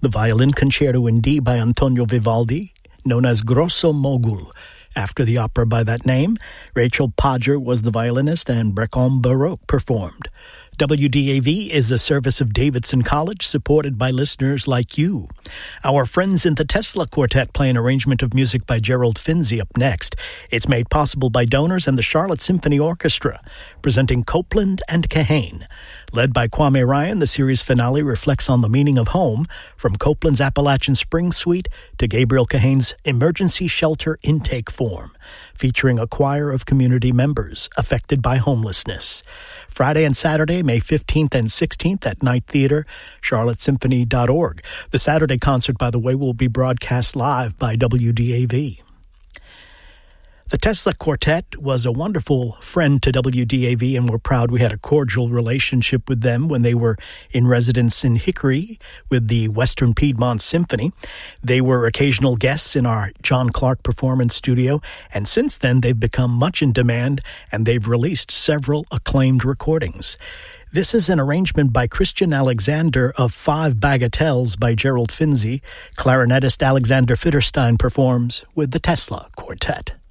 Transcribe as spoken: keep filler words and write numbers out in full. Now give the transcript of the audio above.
The Violin Concerto in D by Antonio Vivaldi, known as Grosso Mogul, after the opera by that name. Rachel Podger was the violinist and Brecon Baroque performed. W D A V is a service of Davidson College supported by listeners like you. Our friends in the Tesla Quartet play an arrangement of music by Gerald Finzi up next. It's made possible by donors and the Charlotte Symphony Orchestra, presenting Copeland and Kahane. Led by Kwame Ryan, the series finale reflects on the meaning of home, from Copeland's Appalachian Spring Suite to Gabriel Kahane's Emergency Shelter Intake Form, featuring a choir of community members affected by homelessness. Friday and Saturday, May fifteenth and sixteenth at Night Theater, charlotte symphony dot org. The Saturday concert, by the way, will be broadcast live by W D A V. The Tesla Quartet was a wonderful friend to W D A V, and we're proud we had a cordial relationship with them when they were in residence in Hickory with the Western Piedmont Symphony. They were occasional guests in our John Clark Performance Studio, and since then they've become much in demand, and they've released several acclaimed recordings. This is an arrangement by Christian Alexander of Five Bagatelles by Gerald Finzi. Clarinetist Alexander Fitterstein performs with the Tesla Quartet.